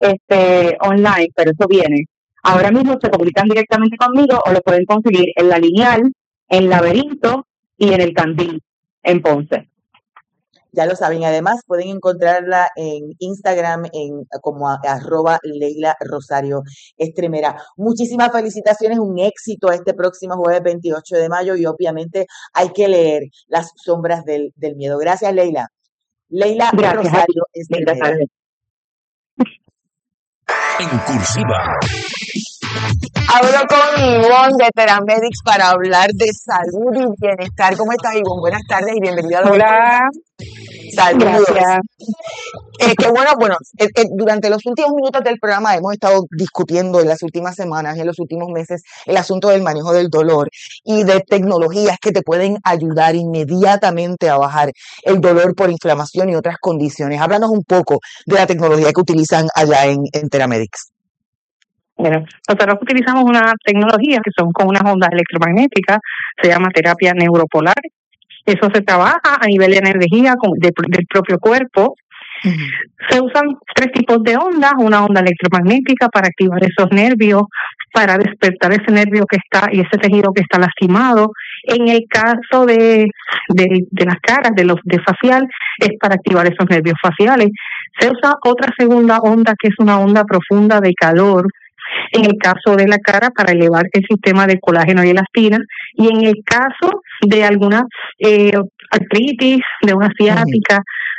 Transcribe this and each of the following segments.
online, pero eso viene. Ahora mismo se comunican directamente conmigo o lo pueden conseguir en La Lineal, en Laberinto y en el Candil, en Ponce. Ya lo saben, además pueden encontrarla en Instagram como @Leila Rosario Estremera. Muchísimas felicitaciones, un éxito este próximo jueves 28 de mayo y obviamente hay que leer Las sombras del miedo. Gracias, Leila. Leila Rosario Estremera. En cursiva. Hablo con Ivonne de Teramedics para hablar de salud y bienestar. ¿Cómo estás, Ivonne? Buenas tardes y bienvenida a la Hola. Saludos. Gracias. Qué bueno, durante los últimos minutos del programa hemos estado discutiendo en las últimas semanas y en los últimos meses el asunto del manejo del dolor y de tecnologías que te pueden ayudar inmediatamente a bajar el dolor por inflamación y otras condiciones. Háblanos un poco de la tecnología que utilizan allá en Teramedics. Bueno, nosotros utilizamos una tecnología que son con unas ondas electromagnéticas, se llama terapia neuropolar. Eso se trabaja a nivel de energía del propio cuerpo. Se usan 3 tipos de ondas, una onda electromagnética para activar esos nervios, para despertar ese nervio que está y ese tejido que está lastimado. En el caso de las caras, de facial, es para activar esos nervios faciales. Se usa otra segunda onda que es una onda profunda de calor, en el caso de la cara para elevar el sistema de colágeno y elastina, y en el caso de alguna artritis, de una ciática,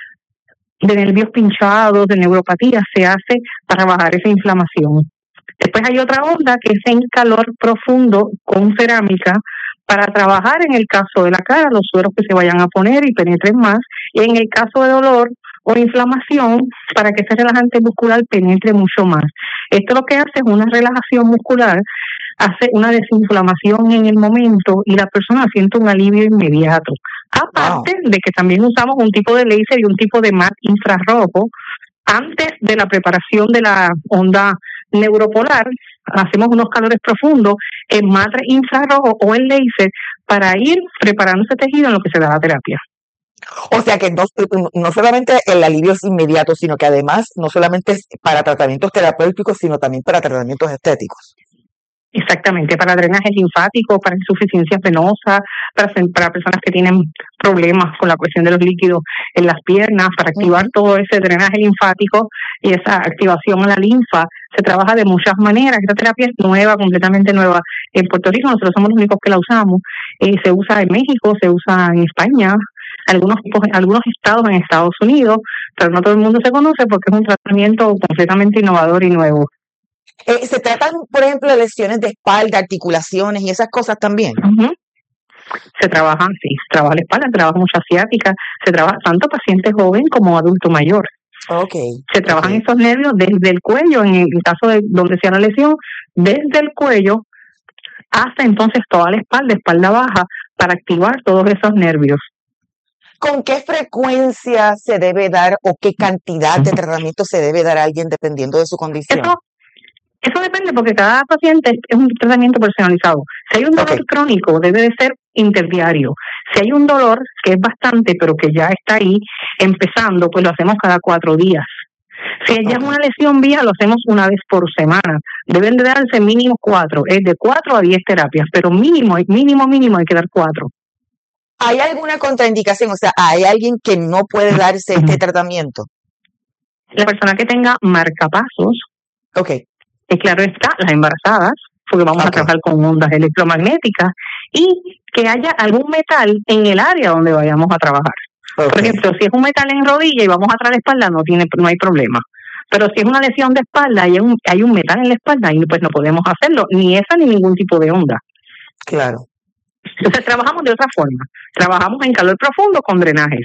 de nervios pinchados, de neuropatía, se hace para bajar esa inflamación. Después hay otra onda que es en calor profundo con cerámica para trabajar en el caso de la cara, los sueros que se vayan a poner y penetren más, y en el caso de dolor o inflamación, para que ese relajante muscular penetre mucho más. Esto lo que hace es una relajación muscular, hace una desinflamación en el momento y la persona siente un alivio inmediato. Aparte de que también usamos un tipo de láser y un tipo de mat infrarrojo. Antes de la preparación de la onda neuropolar, hacemos unos calores profundos en mat infrarrojo o el láser para ir preparando ese tejido en lo que se da la terapia. O sea que no solamente el alivio es inmediato, sino que además no solamente es para tratamientos terapéuticos, sino también para tratamientos estéticos. Exactamente, para drenaje linfático, para insuficiencia venosa, para personas que tienen problemas con la cuestión de los líquidos en las piernas, para activar todo ese drenaje linfático y esa activación a la linfa. Se trabaja de muchas maneras. Esta terapia es nueva, completamente nueva. En Puerto Rico nosotros somos los únicos que la usamos. Se usa en México, se usa en España, algunos estados en Estados Unidos, pero no todo el mundo se conoce porque es un tratamiento completamente innovador y nuevo. ¿Se tratan, por ejemplo, de lesiones de espalda, articulaciones y esas cosas también? Se trabaja la espalda, se trabaja mucha ciática, se trabaja tanto paciente joven como adulto mayor. Se trabajan esos nervios desde el cuello, en el caso de donde sea la lesión, desde el cuello hasta entonces toda la espalda baja, para activar todos esos nervios. ¿Con qué frecuencia se debe dar o qué cantidad de tratamiento se debe dar a alguien dependiendo de su condición? Eso depende porque cada paciente es un tratamiento personalizado. Si hay un dolor crónico, debe de ser interdiario. Si hay un dolor que es bastante, pero que ya está ahí empezando, pues lo hacemos cada 4 días. Si ya es una lesión vieja, lo hacemos una vez por semana. Deben de darse mínimo 4, es de 4 a 10 terapias, pero mínimo hay que dar 4. ¿Hay alguna contraindicación? O sea, ¿hay alguien que no puede darse este tratamiento? La persona que tenga marcapasos. Claro está, las embarazadas, porque vamos a trabajar con ondas electromagnéticas, y que haya algún metal en el área donde vayamos a trabajar. Por ejemplo, si es un metal en rodilla y vamos a traer la espalda, no hay problema. Pero si es una lesión de espalda y hay un metal en la espalda, pues no podemos hacerlo, ni esa ni ningún tipo de onda. Claro. Entonces trabajamos de otra forma. Trabajamos en calor profundo con drenajes.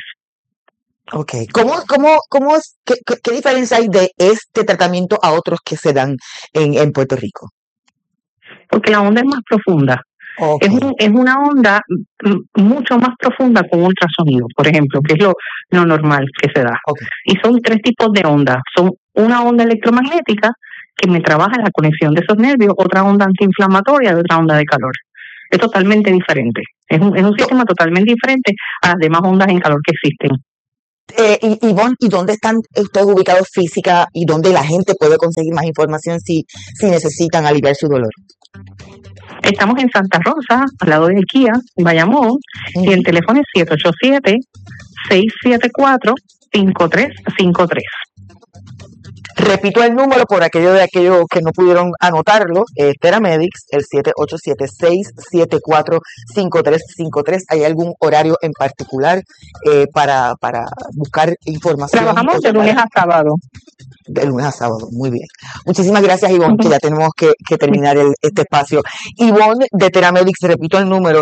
¿Qué diferencia hay de este tratamiento a otros que se dan en Puerto Rico? Porque la onda es más profunda. Es una onda mucho más profunda con ultrasonido, por ejemplo, que es lo normal que se da. Y son 3 tipos de ondas. Son una onda electromagnética que me trabaja la conexión de esos nervios, otra onda antiinflamatoria y otra onda de calor. Es totalmente diferente. Es un sistema totalmente diferente a las demás ondas en calor que existen. Ivonne, ¿y dónde están ustedes ubicados física y dónde la gente puede conseguir más información si necesitan aliviar su dolor? Estamos en Santa Rosa, al lado de Kia, en Bayamón, y el teléfono es 787-674-5353. Repito el número por aquellos que no pudieron anotarlo, Teramedics, el 787-674-5353. ¿Hay algún horario en particular para buscar información? Trabajamos de lunes a sábado. De lunes a sábado, muy bien. Muchísimas gracias, Ivonne, que ya tenemos que terminar este espacio. Ivonne de Teramedics, repito el número,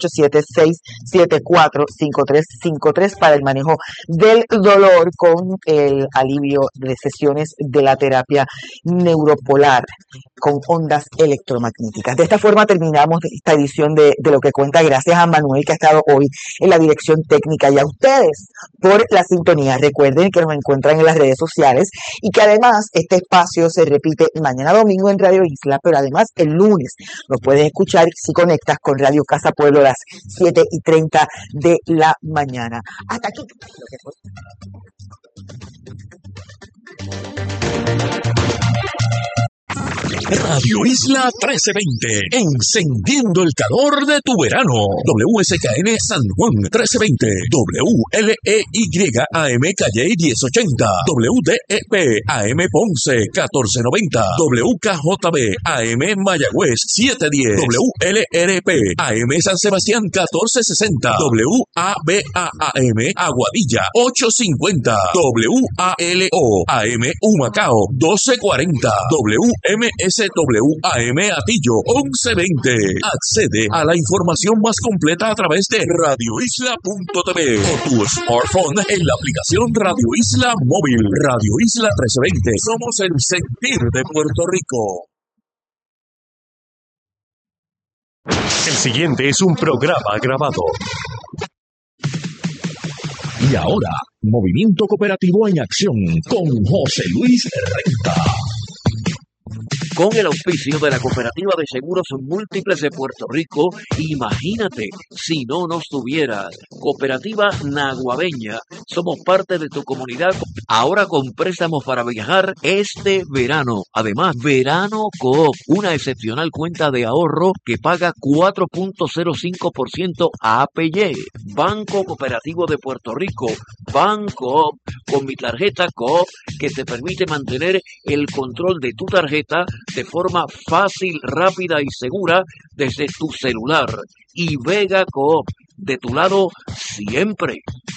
787-674-5353 para el manejo del dolor con el alivio de sesiones de la terapia neuropolar con ondas electromagnéticas. De esta forma terminamos esta edición de Lo que cuenta. Gracias a Manuel, que ha estado hoy en la dirección técnica, y a ustedes por la sintonía. Recuerden que nos encuentran en las redes sociales y que además este espacio se repite mañana domingo en Radio Isla, pero además el lunes lo puedes escuchar si conectas con Radio Casa Pueblo a las 7:30 de la mañana. Hasta aquí. Radio Isla 1320, encendiendo el calor de tu verano. WSKN San Juan 1320, WLEY AM Calle 1080, WDEP AM Ponce 1490, WKJB AM Mayagüez 710, WLRP AM San Sebastián 1460, WABA-AM Aguadilla 850, WALO AM Humacao 1240, WMSWAM Atillo 1120. Accede a la información más completa a través de radioisla.tv o tu smartphone en la aplicación Radio Isla Móvil. Radio Isla 1320. Somos el sentir de Puerto Rico. El siguiente es un programa grabado. Y ahora, Movimiento Cooperativo en Acción con José Luis Renta. Con el auspicio de la Cooperativa de Seguros Múltiples de Puerto Rico, imagínate si no nos tuvieras. Cooperativa Naguabeña, somos parte de tu comunidad. Ahora con préstamos para viajar este verano. Además, Verano Coop, una excepcional cuenta de ahorro que paga 4.05% a APY. Banco Cooperativo de Puerto Rico, Banco con mi tarjeta Coop, que te permite mantener el control de tu tarjeta de forma fácil, rápida y segura desde tu celular. Y Vega Coop, de tu lado siempre.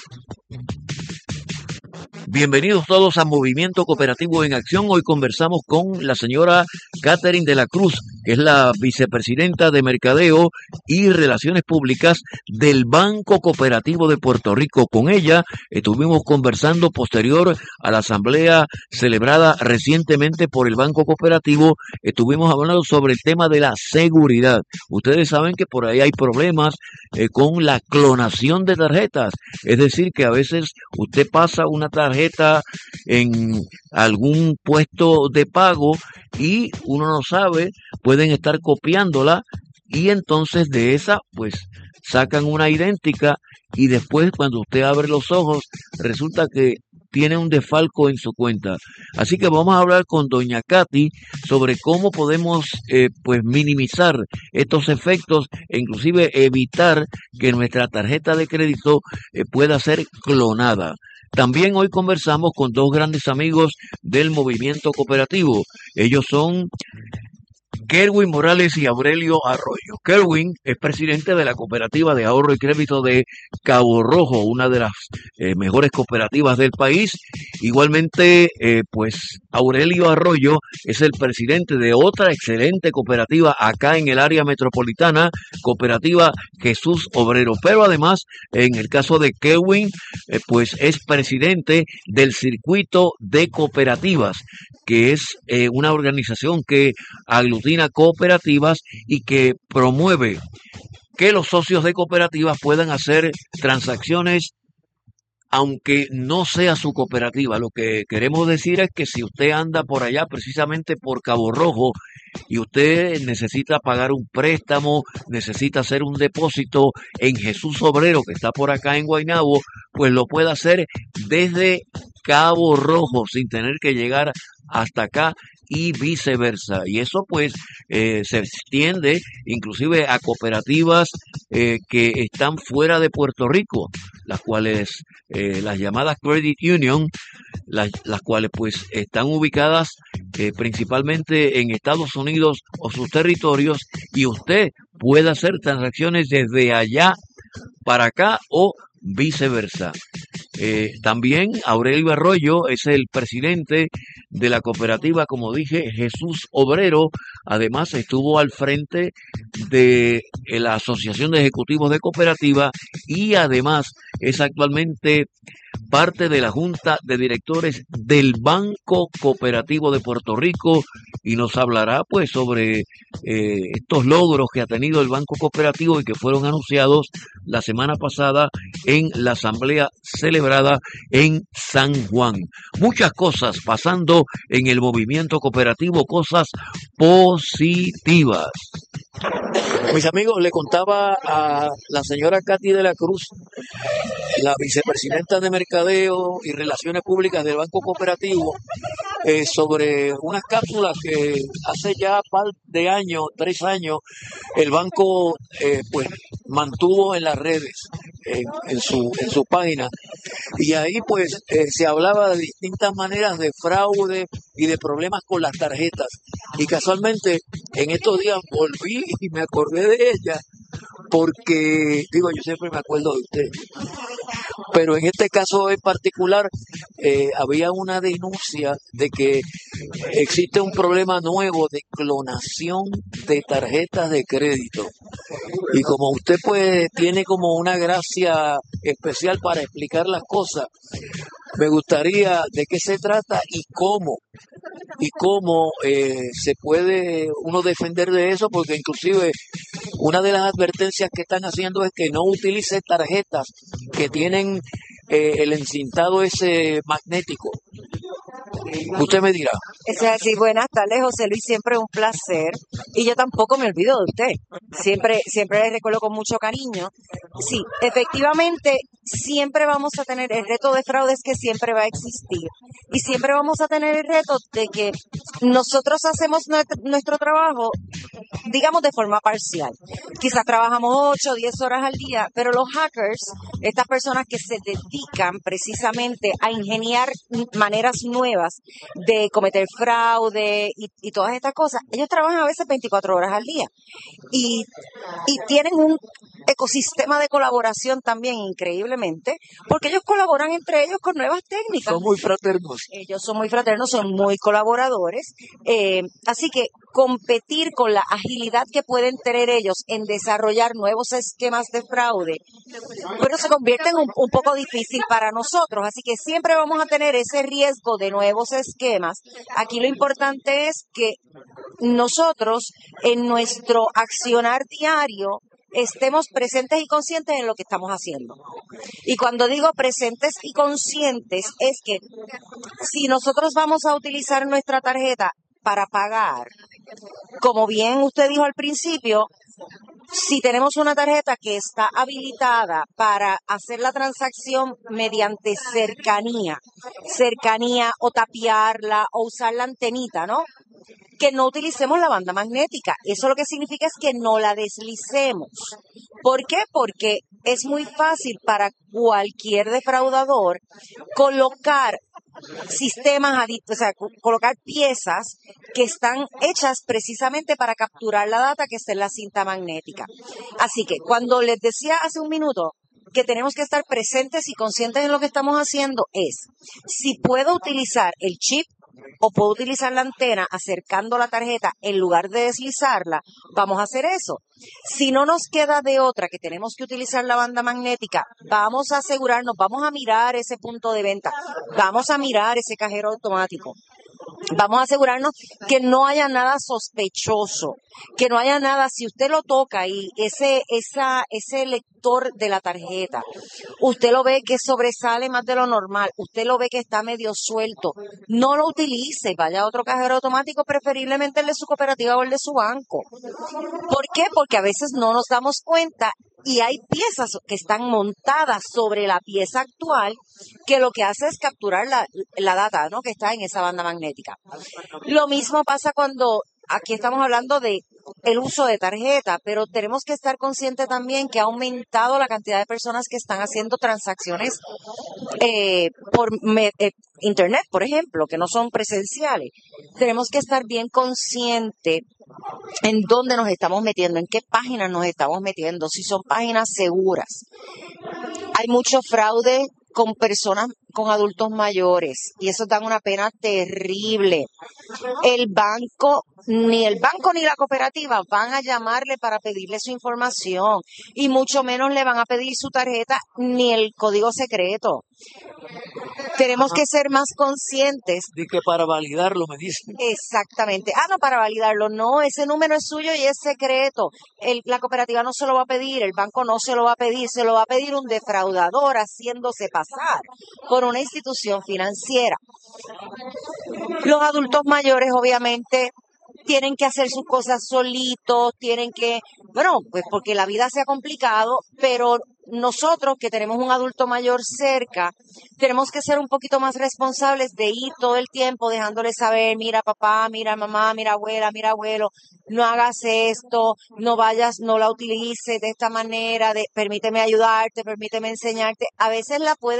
Bienvenidos todos a Movimiento Cooperativo en Acción. Hoy conversamos con la señora Catherine de la Cruz, que es la vicepresidenta de Mercadeo y Relaciones Públicas del Banco Cooperativo de Puerto Rico. Con ella estuvimos conversando posterior a la asamblea celebrada recientemente por el Banco Cooperativo. Estuvimos hablando sobre el tema de la seguridad. Ustedes saben que por ahí hay problemas con la clonación de tarjetas. Es decir, que a veces usted pasa una tarjeta en algún puesto de pago y uno no sabe, pueden estar copiándola y entonces de esa pues sacan una idéntica y después cuando usted abre los ojos resulta que tiene un desfalco en su cuenta. Así que vamos a hablar con doña Katy sobre cómo podemos pues minimizar estos efectos e inclusive evitar que nuestra tarjeta de crédito pueda ser clonada. También hoy conversamos con dos grandes amigos del movimiento cooperativo. Ellos son Kerwin Morales y Aurelio Arroyo. Kerwin es presidente de la Cooperativa de Ahorro y Crédito de Cabo Rojo, una de las mejores cooperativas del país. Igualmente, pues Aurelio Arroyo es el presidente de otra excelente cooperativa acá en el área metropolitana, Cooperativa Jesús Obrero. Pero además, en el caso de Kerwin, pues es presidente del Circuito de Cooperativas, que es una organización que aglutina cooperativas y que promueve que los socios de cooperativas puedan hacer transacciones aunque no sea su cooperativa. Lo que queremos decir es que si usted anda por allá, precisamente por Cabo Rojo, y usted necesita pagar un préstamo, necesita hacer un depósito en Jesús Obrero, que está por acá en Guaynabo, pues lo puede hacer desde Cabo Rojo, sin tener que llegar hasta acá y viceversa. Y eso pues se extiende inclusive a cooperativas que están fuera de Puerto Rico, las cuales, las llamadas Credit Union, las cuales pues están ubicadas principalmente en Estados Unidos o sus territorios, y usted puede hacer transacciones desde allá para acá o viceversa. También Aurelio Arroyo es el presidente de la cooperativa, como dije, Jesús Obrero. Además estuvo al frente de la Asociación de Ejecutivos de Cooperativa, y además es actualmente parte de la Junta de Directores del Banco Cooperativo de Puerto Rico, y nos hablará pues sobre estos logros que ha tenido el Banco Cooperativo y que fueron anunciados la semana pasada en la asamblea celebrada en San Juan. Muchas cosas pasando en el movimiento cooperativo, cosas positivas. Mis amigos, le contaba a la señora Katy de la Cruz, la vicepresidenta de Mercadeo y Relaciones Públicas del Banco Cooperativo, sobre unas cápsulas que hace ya par de años, 3 años, el banco pues mantuvo en las redes, en su página, y ahí pues se hablaba de distintas maneras de fraude y de problemas con las tarjetas, y casualmente en estos días volví y me acordé de ella, porque digo, yo siempre me acuerdo de usted, pero en este caso en particular había una denuncia de que existe un problema nuevo de clonación de tarjetas de crédito. Y como usted pues tiene como una gracia especial para explicar las cosas, me gustaría de qué se trata y cómo se puede uno defender de eso, porque inclusive una de las advertencias que están haciendo es que no utilice tarjetas que tienen el encintado ese magnético. Usted me dirá. Eso es así. Buenas tardes, José Luis, siempre un placer. Y yo tampoco me olvido de usted. Siempre le recuerdo con mucho cariño. Sí, efectivamente, siempre vamos a tener el reto de fraudes, que siempre va a existir. Y siempre vamos a tener el reto de que nosotros hacemos nuestro trabajo, digamos, de forma parcial. Quizás trabajamos 8 o 10 horas al día, pero los hackers, estas personas que se dedican precisamente a ingeniar maneras nuevas de cometer fraude y todas estas cosas, ellos trabajan a veces 24 horas al día y tienen un ecosistema de colaboración también increíblemente, porque ellos colaboran entre ellos con nuevas técnicas. Son muy fraternos. Ellos son muy fraternos, son muy colaboradores, así que competir con la agilidad que pueden tener ellos en desarrollar nuevos esquemas de fraude, bueno, se convierte en un poco difícil para nosotros, así que siempre vamos a tener ese riesgo de nuevos esquemas. Aquí lo importante es que nosotros en nuestro accionar diario estemos presentes y conscientes en lo que estamos haciendo. Y cuando digo presentes y conscientes, es que si nosotros vamos a utilizar nuestra tarjeta para pagar, como bien usted dijo al principio, si tenemos una tarjeta que está habilitada para hacer la transacción mediante cercanía o tapiarla o usar la antenita, ¿no? Que no utilicemos la banda magnética. Eso lo que significa es que no la deslicemos. ¿Por qué? Porque es muy fácil para cualquier defraudador colocar sistemas, o sea, colocar piezas que están hechas precisamente para capturar la data que está en la cinta magnética. Así que cuando les decía hace un minuto que tenemos que estar presentes y conscientes en lo que estamos haciendo, es si puedo utilizar el chip o puedo utilizar la antena acercando la tarjeta en lugar de deslizarla, vamos a hacer eso. Si no nos queda de otra que tenemos que utilizar la banda magnética, vamos a asegurarnos, vamos a mirar ese punto de venta, vamos a mirar ese cajero automático. Vamos a asegurarnos que no haya nada sospechoso, que no haya nada, si usted lo toca y ese lector de la tarjeta, usted lo ve que sobresale más de lo normal, usted lo ve que está medio suelto, no lo utilice, vaya a otro cajero automático, preferiblemente el de su cooperativa o el de su banco. ¿Por qué? Porque a veces no nos damos cuenta y hay piezas que están montadas sobre la pieza actual que lo que hace es capturar la data, ¿no?, que está en esa banda magnética. Lo mismo pasa cuando aquí estamos hablando de el uso de tarjeta, pero tenemos que estar conscientes también que ha aumentado la cantidad de personas que están haciendo transacciones por internet, por ejemplo, que no son presenciales. Tenemos que estar bien conscientes en dónde nos estamos metiendo, en qué páginas nos estamos metiendo, si son páginas seguras. Hay mucho fraude con personas, con adultos mayores, y eso da una pena terrible. El banco ni la cooperativa van a llamarle para pedirle su información, y mucho menos le van a pedir su tarjeta ni el código secreto. Tenemos que ser más conscientes. De que para validarlo me dicen. Exactamente. No, para validarlo. No, ese número es suyo y es secreto. La cooperativa no se lo va a pedir, el banco no se lo va a pedir, se lo va a pedir un defraudador haciéndose pasar por una institución financiera. Los adultos mayores, obviamente, tienen que hacer sus cosas solitos, pues porque la vida se ha complicado, pero nosotros que tenemos un adulto mayor cerca, tenemos que ser un poquito más responsables de ir todo el tiempo dejándole saber, mira papá, mira mamá, mira abuela, mira abuelo, no hagas esto, no vayas, no la utilices de esta manera, permíteme ayudarte, permíteme enseñarte. A veces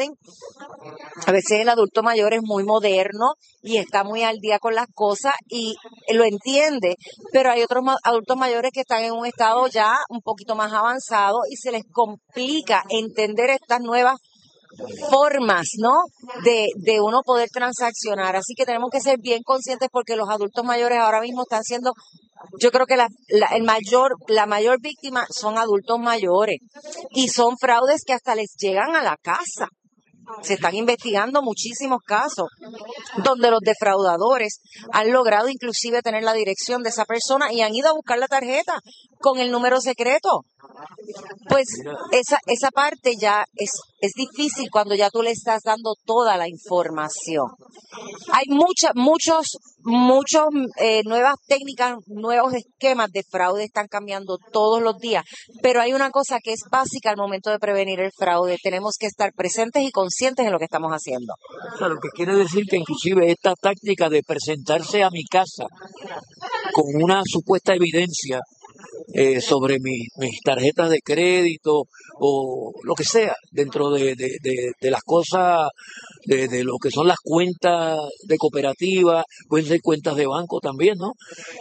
el adulto mayor es muy moderno y está muy al día con las cosas y lo entiende, pero hay otros adultos mayores que están en un estado ya un poquito más avanzado y se les complica entender estas nuevas formas, ¿no?, de uno poder transaccionar. Así que tenemos que ser bien conscientes porque los adultos mayores ahora mismo están siendo, yo creo que la mayor víctima son adultos mayores y son fraudes que hasta les llegan a la casa. Se están investigando muchísimos casos donde los defraudadores han logrado inclusive tener la dirección de esa persona y han ido a buscar la tarjeta con el número secreto. Pues esa parte ya es difícil cuando ya tú le estás dando toda la información. Hay muchos nuevas técnicas, nuevos esquemas de fraude están cambiando todos los días, pero hay una cosa que es básica al momento de prevenir el fraude. Tenemos que estar presentes y conscientes en lo que estamos haciendo. O sea, lo que quiere decir que inclusive esta táctica de presentarse a mi casa con una supuesta evidencia sobre mis tarjetas de crédito o lo que sea, dentro de las cosas, de lo que son las cuentas de cooperativa, pueden ser cuentas de banco también, ¿no?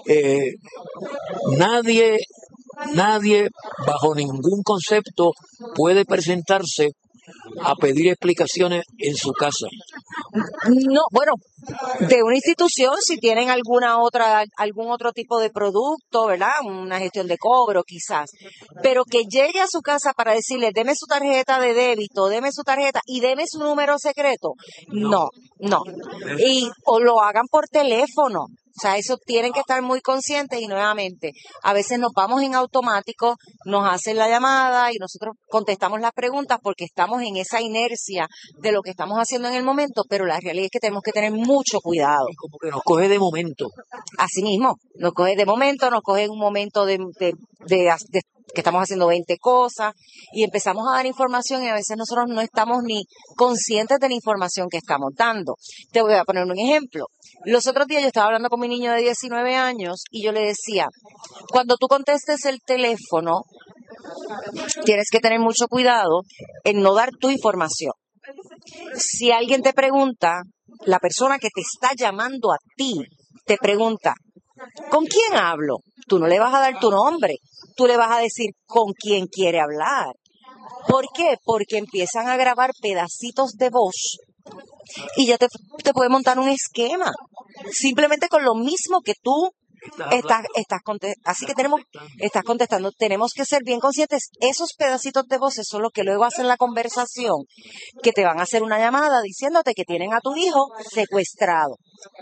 Nadie, bajo ningún concepto, puede presentarse a pedir explicaciones en su casa. No, bueno, de una institución, si tienen algún otro tipo de producto, ¿verdad? Una gestión de cobro quizás, pero que llegue a su casa para decirle, deme su tarjeta de débito, deme su tarjeta y deme su número secreto. No. O lo hagan por teléfono. O sea, eso tienen que estar muy conscientes y nuevamente, a veces nos vamos en automático, nos hacen la llamada y nosotros contestamos las preguntas porque estamos en esa inercia de lo que estamos haciendo en el momento, pero la realidad es que tenemos que tener mucho cuidado. Y como que nos coge de momento. Así mismo, nos coge de momento, nos coge en un momento de que estamos haciendo 20 cosas y empezamos a dar información y a veces nosotros no estamos ni conscientes de la información que estamos dando. Te voy a poner un ejemplo. Los otros días yo estaba hablando con mi niño de 19 años y yo le decía, cuando tú contestes el teléfono, tienes que tener mucho cuidado en no dar tu información. Si alguien te pregunta, la persona que te está llamando a ti, te pregunta, ¿con quién hablo? Tú no le vas a dar tu nombre, tú le vas a decir con quién quiere hablar. ¿Por qué? Porque empiezan a grabar pedacitos de voz y ya te puede montar un esquema. Simplemente con lo mismo que tú Así que estás contestando. Tenemos que ser bien conscientes. Esos pedacitos de voces son los que luego hacen la conversación, que te van a hacer una llamada diciéndote que tienen a tu hijo secuestrado.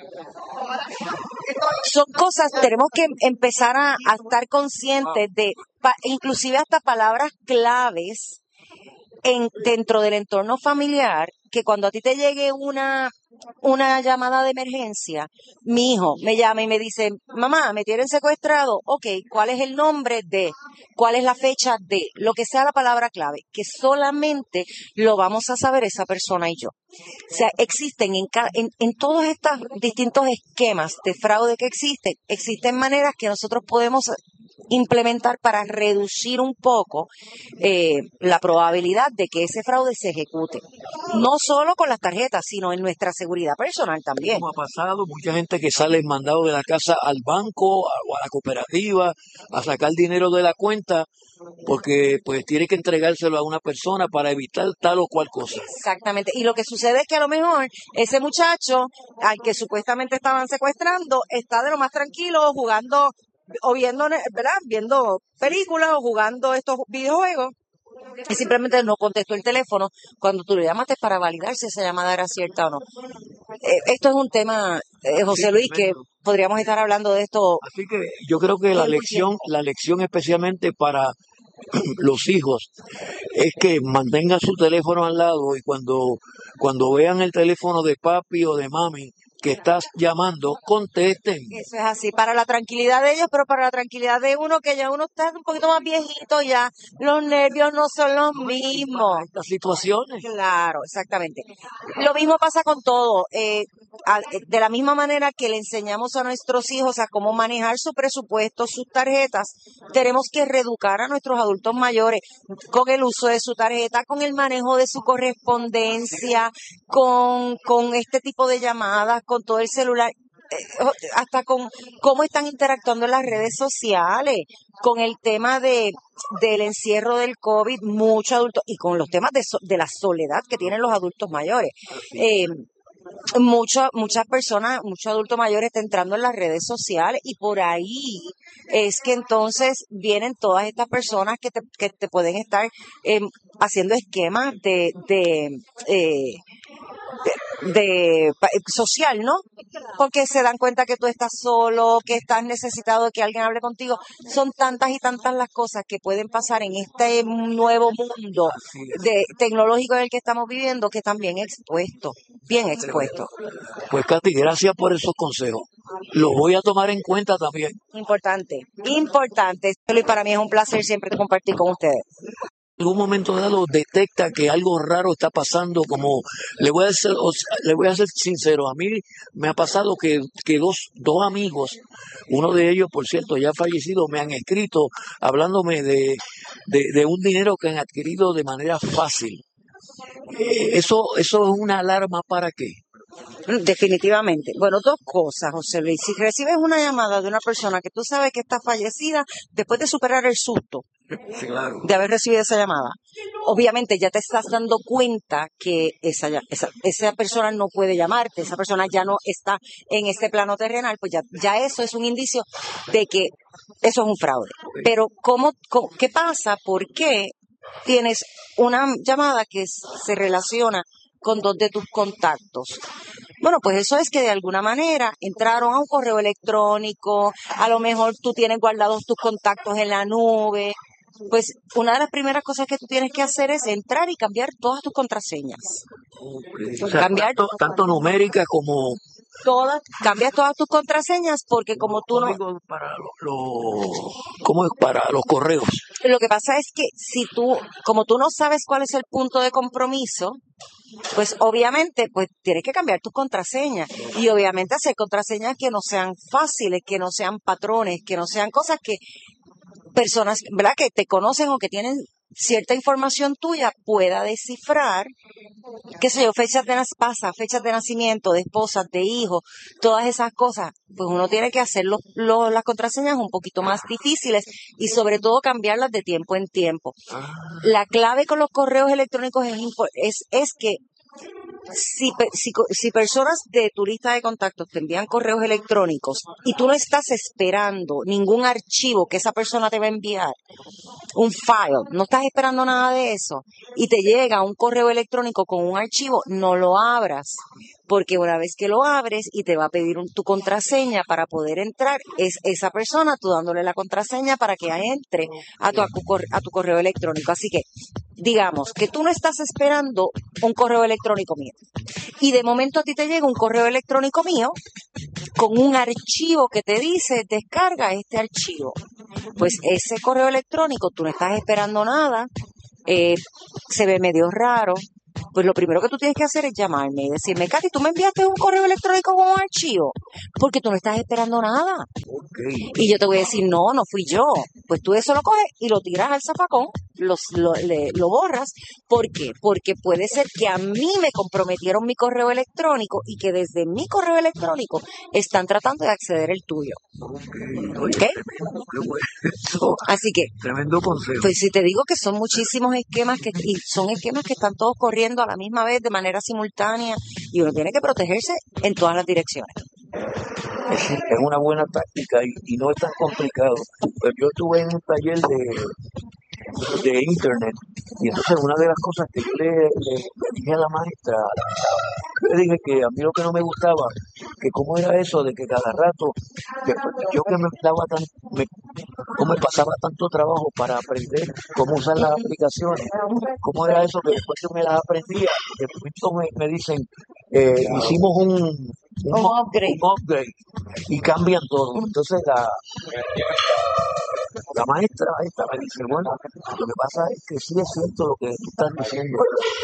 Son cosas, tenemos que empezar a estar conscientes de, inclusive hasta palabras claves dentro del entorno familiar, que cuando a ti te llegue una llamada de emergencia, mi hijo me llama y me dice, mamá, me tienen secuestrado, ok, ¿cuál es el nombre de? ¿Cuál es la fecha de? Lo que sea la palabra clave, que solamente lo vamos a saber esa persona y yo. O sea, existen en todos estos distintos esquemas de fraude que existen maneras que nosotros podemos implementar para reducir un poco la probabilidad de que ese fraude se ejecute. No solo con las tarjetas, sino en nuestra seguridad personal también. Como ha pasado, mucha gente que sale mandado de la casa al banco o a la cooperativa a sacar dinero de la cuenta porque pues tiene que entregárselo a una persona para evitar tal o cual cosa. Exactamente. Y lo que sucede es que a lo mejor ese muchacho al que supuestamente estaban secuestrando está de lo más tranquilo jugando o viendo, ¿verdad? Viendo películas o jugando estos videojuegos y simplemente no contestó el teléfono cuando tú le llamaste para validar si esa llamada era cierta o no. Esto es un tema, José Luis, que podríamos estar hablando de esto. Así que yo creo que la lección especialmente para los hijos es que mantengan su teléfono al lado y cuando vean el teléfono de papi o de mami que estás llamando, contesten. Eso es así, para la tranquilidad de ellos, pero para la tranquilidad de uno, que ya uno está un poquito más viejito, ya los nervios no son los mismos. Estas situaciones. Claro, exactamente. Lo mismo pasa con todo. De la misma manera que le enseñamos a nuestros hijos a cómo manejar su presupuesto, sus tarjetas, tenemos que reeducar a nuestros adultos mayores con el uso de su tarjeta, con el manejo de su correspondencia, con este tipo de llamadas, con todo el celular, hasta con cómo están interactuando en las redes sociales, con el tema del encierro del COVID, muchos adultos, y con los temas de la soledad que tienen los adultos mayores. Muchas personas, muchos adultos mayores están entrando en las redes sociales y por ahí es que entonces vienen todas estas personas que te pueden estar haciendo esquemas social, ¿no? Porque se dan cuenta que tú estás solo, que estás necesitado de que alguien hable contigo. Son tantas y tantas las cosas que pueden pasar en este nuevo mundo tecnológico en el que estamos viviendo, que están bien expuestos. Pues Katy, gracias por esos consejos. Los voy a tomar en cuenta también. Importante. Y para mí es un placer siempre compartir con ustedes. En algún momento dado detecta que algo raro está pasando, como le voy a ser sincero, a mí me ha pasado que dos amigos, uno de ellos por cierto ya fallecido, me han escrito hablándome de un dinero que han adquirido de manera fácil. Eso es una alarma. ¿Para qué? Definitivamente. Bueno, dos cosas, José Luis. Si recibes una llamada de una persona que tú sabes que está fallecida, después de superar el susto de haber recibido esa llamada, obviamente ya te estás dando cuenta que esa persona no puede llamarte, esa persona ya no está en este plano terrenal, pues ya eso es un indicio de que eso es un fraude. Pero ¿qué pasa? ¿Por qué tienes una llamada que se relaciona con dos de tus contactos? Bueno, pues eso es que de alguna manera entraron a un correo electrónico, a lo mejor tú tienes guardados tus contactos en la nube. Pues una de las primeras cosas que tú tienes que hacer es entrar y cambiar todas tus contraseñas. O sea, tanto numéricas como... Cambias todas tus contraseñas porque como tú no... ¿Cómo es para los correos? Lo que pasa es que como tú no sabes cuál es el punto de compromiso, pues obviamente pues tienes que cambiar tus contraseñas y obviamente hacer contraseñas que no sean fáciles, que no sean patrones, que no sean cosas que personas, ¿verdad?, que te conocen o que tienen cierta información tuya pueda descifrar, qué sé yo, fechas de nacimiento, de esposas, de hijos, todas esas cosas. Pues uno tiene que hacer las contraseñas un poquito más difíciles y sobre todo cambiarlas de tiempo en tiempo. La clave con los correos electrónicos es que si personas de tu lista de contactos te envían correos electrónicos y tú no estás esperando ningún archivo que esa persona te va a enviar, un file, no estás esperando nada de eso, y te llega un correo electrónico con un archivo, no lo abras, porque una vez que lo abres y te va a pedir tu contraseña para poder entrar, es esa persona tú dándole la contraseña para que entre a tu correo electrónico. Así que, digamos que tú no estás esperando un correo electrónico mío y de momento a ti te llega un correo electrónico mío con un archivo que te dice descarga este archivo. Pues ese correo electrónico tú no estás esperando nada, se ve medio raro. Pues lo primero que tú tienes que hacer es llamarme y decirme, Katy, tú me enviaste un correo electrónico con un archivo, porque tú no estás esperando nada. Ok. Y yo te voy a decir, no fui yo. Pues tú eso lo coges y lo tiras al zafacón, lo borras. ¿Por qué? Porque puede ser que a mí me comprometieron mi correo electrónico y que desde mi correo electrónico están tratando de acceder el tuyo. Ok. ¿Ok? Tremendo, qué bueno. Eso, Así que, tremendo consejo. pues si te digo que son muchísimos esquemas y son esquemas que están todos corriendo a la misma vez de manera simultánea y uno tiene que protegerse en todas las direcciones. Es una buena táctica y no es tan complicado. Pero yo estuve en un taller de internet y entonces una de las cosas que yo le dije a la maestra, le dije que a mí lo que no me gustaba, que cómo era eso de que cada rato, que yo que cómo me pasaba tanto trabajo para aprender cómo usar las aplicaciones, cómo era eso que después que me las aprendía, de pronto me dicen, hicimos un upgrade y cambian todo. Entonces la maestra esta me dice, bueno, lo que pasa es que sí es cierto lo que tú estás diciendo.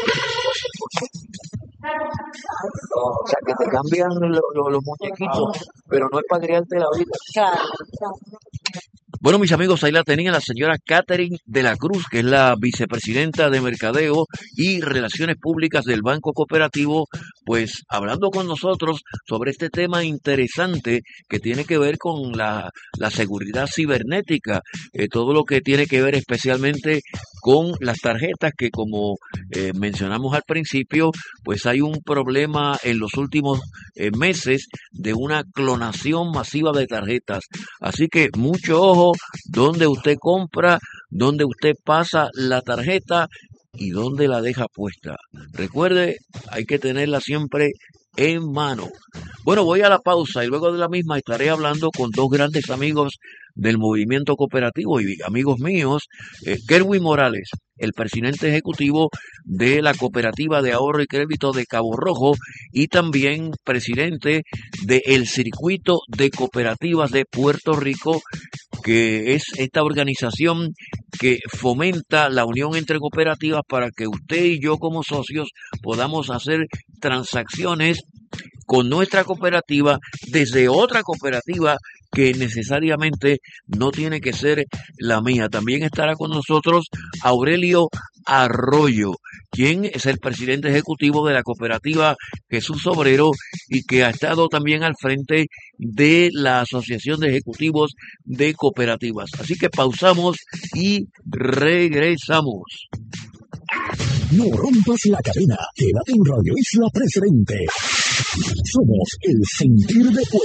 O sea, que te cambian los muñequitos, pero no es para criarte la vida. Claro. Bueno, mis amigos, ahí la tenían la señora Catherine de la Cruz, que es la vicepresidenta de Mercadeo y Relaciones Públicas del Banco Cooperativo, pues hablando con nosotros sobre este tema interesante que tiene que ver con la seguridad cibernética, todo lo que tiene que ver especialmente con las tarjetas que, como mencionamos al principio, pues hay un problema en los últimos meses de una clonación masiva de tarjetas. Así que mucho ojo donde usted compra, donde usted pasa la tarjeta y donde la deja puesta. Recuerde, hay que tenerla siempre en mano. Bueno, voy a la pausa y luego de la misma estaré hablando con dos grandes amigos del movimiento cooperativo y amigos míos, Kerwin Morales, el presidente ejecutivo de la Cooperativa de Ahorro y Crédito de Cabo Rojo y también presidente del Circuito de Cooperativas de Puerto Rico, que es esta organización que fomenta la unión entre cooperativas para que usted y yo como socios podamos hacer transacciones con nuestra cooperativa desde otra cooperativa que necesariamente no tiene que ser la mía. También estará con nosotros Aurelio Arroyo, quien es el presidente ejecutivo de la cooperativa Jesús Obrero y que ha estado también al frente de la Asociación de Ejecutivos de Cooperativas. Así que pausamos y regresamos. No rompas la cadena. Quédate en Radio Isla Presidente. Somos el sentir de Puerto